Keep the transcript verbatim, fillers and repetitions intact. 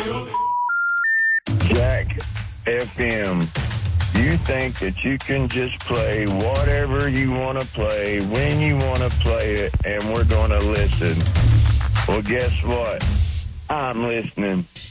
Jack F M. You think that you can just play whatever you want to play, when you want to play it, and we're going to listen. Well, guess what? I'm listening.